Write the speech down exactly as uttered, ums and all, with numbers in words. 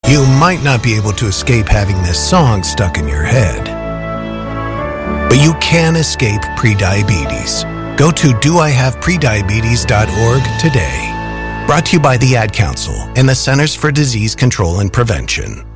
You might not be able to escape having this song stuck in your head, but you can escape prediabetes. Go to do I have prediabetes dot org today. Brought to you by the Ad Council and the Centers for Disease Control and Prevention.